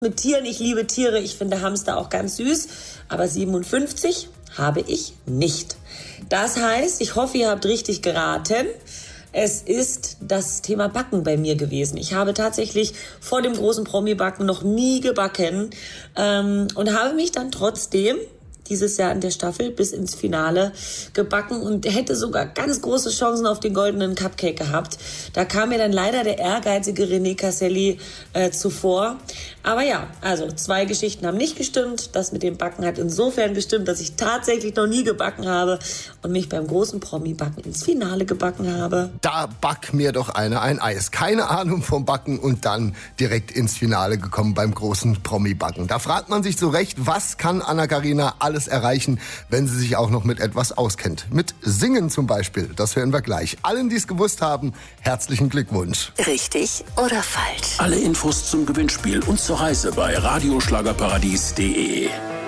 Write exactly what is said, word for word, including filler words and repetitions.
Mit Tieren, ich liebe Tiere, ich finde Hamster auch ganz süß, aber siebenundfünfzig habe ich nicht. Das heißt, ich hoffe, ihr habt richtig geraten. Es ist das Thema Backen bei mir gewesen. Ich habe tatsächlich vor dem großen Promi-Backen noch nie gebacken ähm, und habe mich dann trotzdem dieses Jahr in der Staffel bis ins Finale gebacken und hätte sogar ganz große Chancen auf den goldenen Cupcake gehabt. Da kam mir dann leider der ehrgeizige René Casselli äh, zuvor. Aber ja, also zwei Geschichten haben nicht gestimmt. Das mit dem Backen hat insofern gestimmt, dass ich tatsächlich noch nie gebacken habe und mich beim großen Promi-Backen ins Finale gebacken habe. Da back mir doch einer ein Eis. Keine Ahnung vom Backen und dann direkt ins Finale gekommen beim großen Promi-Backen. Da fragt man sich zu Recht, was kann Anna-Karina alles erreichen, wenn sie sich auch noch mit etwas auskennt. Mit Singen zum Beispiel, das hören wir gleich. Allen, die es gewusst haben, herzlichen Glückwunsch. Richtig oder falsch? Alle Infos zum Gewinnspiel und zur Reise bei radioschlagerparadies punkt de.